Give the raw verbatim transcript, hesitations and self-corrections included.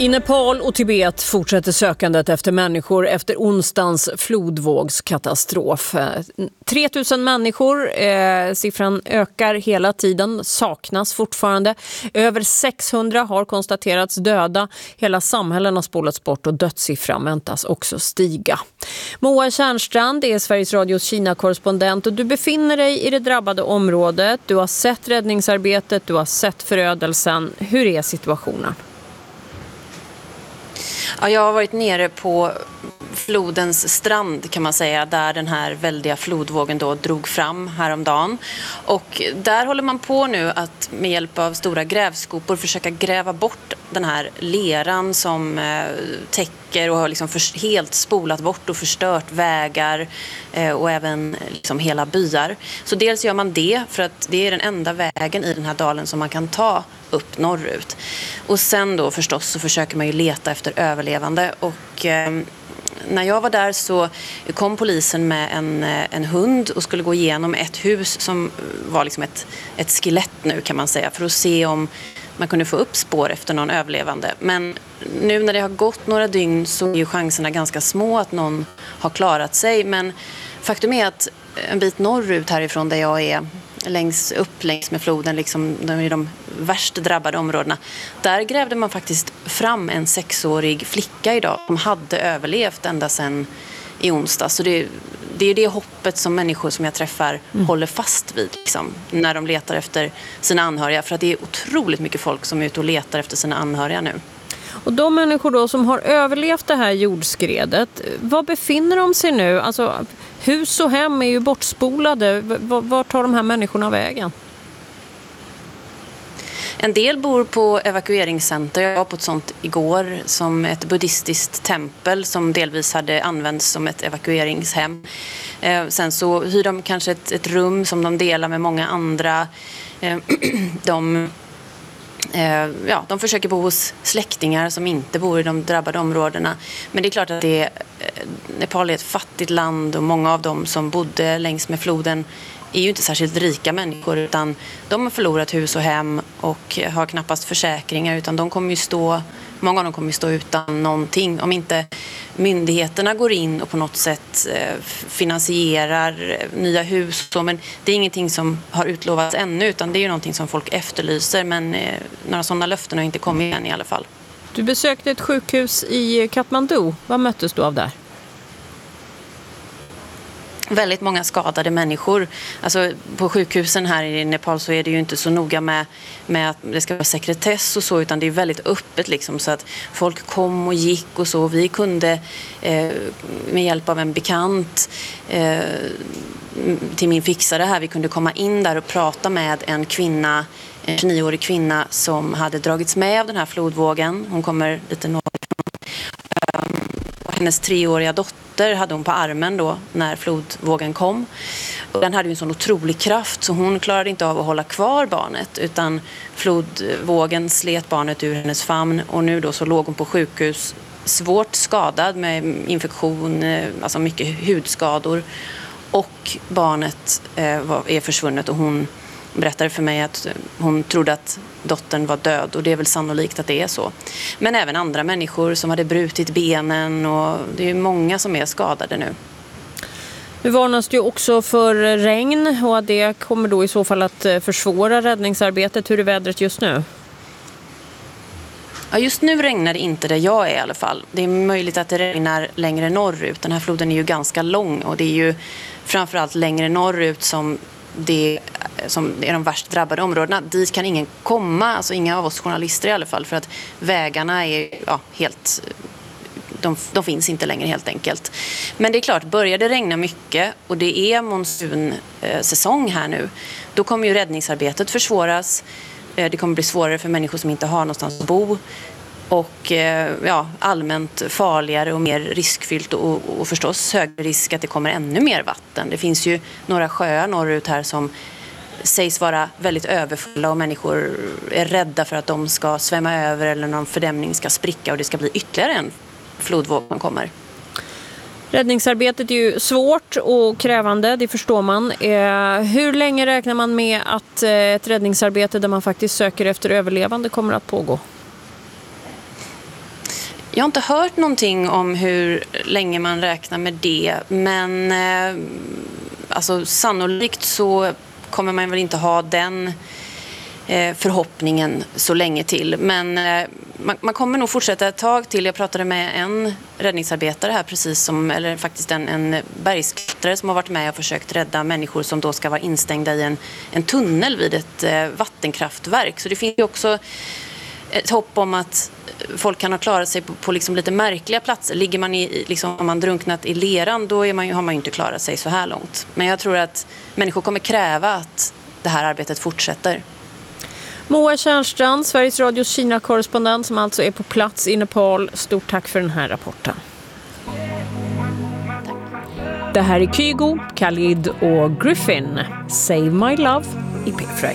I Nepal och Tibet fortsätter sökandet efter människor efter onsdagens flodvågskatastrof. tre tusen människor, eh, siffran ökar hela tiden, saknas fortfarande. Över sexhundra har konstaterats döda. Hela samhällen har spolats bort och dödssiffran väntas också stiga. Moa Tjärnstrand är Sveriges Radios Kina-korrespondent och du befinner dig i det drabbade området. Du har sett räddningsarbetet, du har sett förödelsen. Hur är situationen? Ja, jag har varit nere på flodens strand kan man säga, där den här väldiga flodvågen då drog fram häromdagen. Och där håller man på nu att med hjälp av stora grävskopor försöka gräva bort den här leran som eh, täcker och har liksom för, helt spolat bort och förstört vägar eh, och även liksom hela byar. Så dels gör man det för att det är den enda vägen i den här dalen som man kan ta upp norrut. Och sen då förstås så försöker man ju leta efter överlevande och eh, när jag var där så kom polisen med en, en hund och skulle gå igenom ett hus som var liksom ett, ett skelett nu kan man säga, för att se om man kunde få upp spår efter någon överlevande. Men nu när det har gått några dygn så är ju chanserna ganska små att någon har klarat sig. Men faktum är att en bit norrut härifrån där jag är, längs upp längs med floden, liksom i de värst drabbade områdena, där grävde man faktiskt fram en sexårig flicka idag som hade överlevt ända sedan i onsdag. Så det, det är det hoppet som människor som jag träffar mm. håller fast vid liksom, när de letar efter sina anhöriga. För att det är otroligt mycket folk som är ute och letar efter sina anhöriga nu. Och de människor då som har överlevt det här jordskredet, var befinner de sig nu? Alltså, hus och hem är ju bortspolade. Var tar de här människorna vägen? En del bor på evakueringscenter. Jag var på ett sånt igår som ett buddhistiskt tempel som delvis hade använts som ett evakueringshem. Eh, sen så hyr de kanske ett, ett rum som de delar med många andra. Eh, de... Ja, de försöker bo hos släktingar som inte bor i de drabbade områdena. Men det är klart att det är, Nepal är ett fattigt land och många av dem som bodde längs med floden är ju inte särskilt rika människor, utan de har förlorat hus och hem och har knappast försäkringar, utan de kommer ju stå, många av dem kommer ju stå utan någonting om inte myndigheterna går in och på något sätt finansierar nya hus. Men det är ingenting som har utlovats ännu, utan det är ju någonting som folk efterlyser, men några sådana löften har inte kommit än i alla fall. Du besökte ett sjukhus i Kathmandu. Vad möttes du av där? Väldigt många skadade människor. Alltså, på sjukhusen här i Nepal så är det ju inte så noga med, med att det ska vara sekretess och så, utan det är väldigt öppet liksom, så att folk kom och gick och så. Vi kunde eh, med hjälp av en bekant eh, till min fixare här, vi kunde komma in där och prata med en kvinna, en tjugonioårig kvinna som hade dragits med av den här flodvågen. Hon kommer lite norrifrån. Hennes treåriga dotter hade hon på armen då när flodvågen kom. Och den hade ju en sån otrolig kraft så hon klarade inte av att hålla kvar barnet, utan flodvågen slet barnet ur hennes famn och nu då så låg hon på sjukhus svårt skadad med infektion, alltså mycket hudskador, och barnet eh, var, är försvunnet och hon berättade för mig att hon trodde att dottern var död, och det är väl sannolikt att det är så. Men även andra människor som hade brutit benen, och det är många som är skadade nu. Nu varnas det ju också för regn, och det kommer då i så fall att försvåra räddningsarbetet. Hur är vädret just nu? Ja, just nu regnar det inte där jag är i alla fall. Det är möjligt att det regnar längre norrut. Den här floden är ju ganska lång, och det är ju framförallt längre norrut som det som är de värst drabbade områdena. Dit kan ingen komma, alltså inga av oss journalister i alla fall, för att vägarna är ja, helt, de, de finns inte längre helt enkelt. Men det är klart, börjar det regna mycket och det är monsunsäsong här nu, då kommer ju räddningsarbetet försvåras. Det kommer bli svårare för människor som inte har någonstans att bo, och ja, allmänt farligare och mer riskfyllt, och, och förstås högre risk att det kommer ännu mer vatten. Det finns ju några sjöar norrut här som sägs vara väldigt överfulla, och människor är rädda för att de ska svämma över eller någon fördämning ska spricka och det ska bli ytterligare en flodvåg som kommer. Räddningsarbetet är ju svårt och krävande, det förstår man. Eh, hur länge räknar man med att eh, ett räddningsarbete där man faktiskt söker efter överlevande kommer att pågå? Jag har inte hört någonting om hur länge man räknar med det, men eh, alltså, sannolikt så kommer man väl inte ha den eh, förhoppningen så länge till. Men eh, man, man kommer nog fortsätta ett tag till. Jag pratade med en räddningsarbetare här precis som, eller faktiskt en, en bergsklättrare som har varit med och försökt rädda människor som då ska vara instängda i en, en tunnel vid ett eh, vattenkraftverk. Så det finns ju också ett hopp om att folk kan ha klarat sig på, på liksom lite märkliga platser. Ligger man i, liksom, om man drunknat i leran, då är man ju, har man ju inte klarat sig så här långt. Men jag tror att människor kommer kräva att det här arbetet fortsätter. Moa Tjärnstrand, Sveriges Radios Kina-korrespondent som alltså är på plats i Nepal. Stort tack för den här rapporten. Det här är Kygo, Khalid och Griffin. Save My Love i P fyra.